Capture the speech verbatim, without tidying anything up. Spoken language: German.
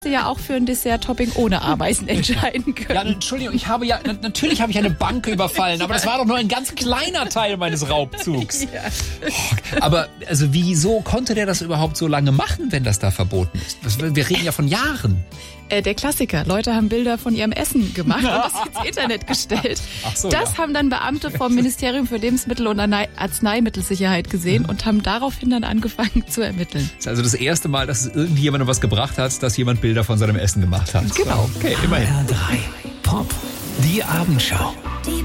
ja auch für ein Dessert-Topping ohne Ameisen entscheiden können. Ja, Entschuldigung, ich habe ja, natürlich habe ich eine Bank überfallen, aber das war doch nur ein ganz kleiner Teil meines Raubzugs. Ja. Oh, aber also wieso konnte der das überhaupt so lange machen, wenn das da verboten ist? Wir reden ja von Jahren. Äh, der Klassiker. Leute haben Bilder von ihrem Essen gemacht und das ins Internet gestellt. Ach so, das ja. haben dann Beamte vom Ministerium für Lebensmittel- und Arzneimittelsicherheit gesehen und haben daraufhin dann angefangen zu ermitteln. Das ist also das erste Mal, dass es irgendjemandem was gebracht hat, dass jemand Bilder von seinem Essen gemacht hat. Genau. Okay, immerhin. R drei Pop, die Abendschau.